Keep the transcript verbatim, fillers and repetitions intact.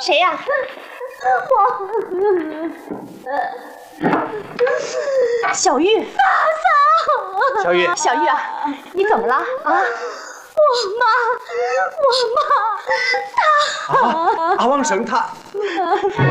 谁呀？ 我。 小玉。 嫂嫂。 小玉。 小玉啊，你怎么了啊？ 我妈，我妈，她。 啊，阿旺生他。